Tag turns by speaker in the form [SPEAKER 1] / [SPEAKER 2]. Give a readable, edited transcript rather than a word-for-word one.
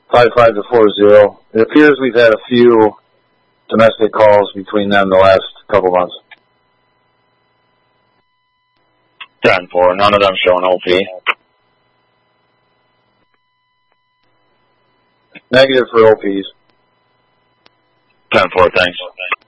[SPEAKER 1] 55 to 40. It appears we've had a few domestic calls between them the last couple months.
[SPEAKER 2] 10-4. None of them showing OP.
[SPEAKER 1] Negative for OPs.
[SPEAKER 2] 10-4. Thanks.